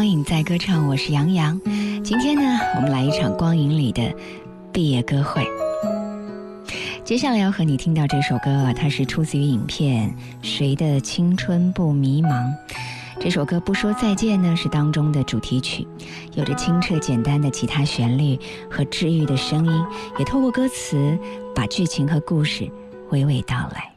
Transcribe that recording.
影在歌唱，我是杨洋。今天呢，我们来一场光影里的毕业歌会。接下来要和你听到这首歌啊，它是出自于影片《谁的青春不迷茫》。这首歌《不说再见》呢，是当中的主题曲，有着清澈简单的吉他旋律和治愈的声音，也透过歌词把剧情和故事娓娓道来。